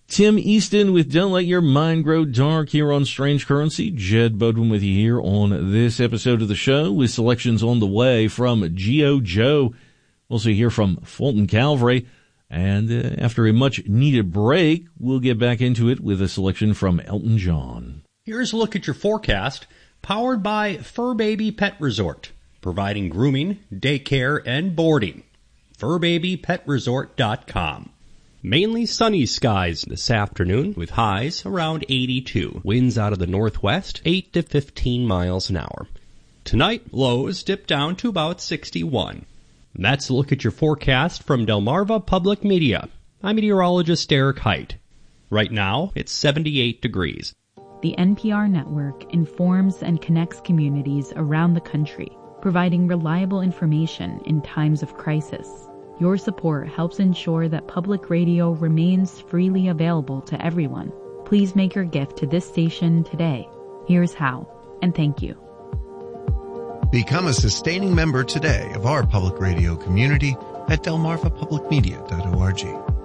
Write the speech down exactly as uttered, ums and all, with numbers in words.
Tim Easton with Don't Let Your Mind Grow Dark here on Strange Currency. Jed Bodwin with you here on this episode of the show with selections on the way from G O. Joe. We'll also hear from Fulton Calvary. And uh, after a much-needed break, we'll get back into it with a selection from Elton John. Here's a look at your forecast, powered by Fur Baby Pet Resort, providing grooming, daycare, and boarding. fur baby pet resort dot com. Mainly sunny skies this afternoon with highs around eighty-two. Winds out of the northwest, eight to fifteen miles an hour. Tonight, lows dip down to about sixty-one. And that's a look at your forecast from Delmarva Public Media. I'm meteorologist Eric Height. Right now, it's seventy-eight degrees. The N P R network informs and connects communities around the country, providing reliable information in times of crisis. Your support helps ensure that public radio remains freely available to everyone. Please make your gift to this station today. Here's how, and thank you. Become a sustaining member today of our public radio community at delmarva public media dot org.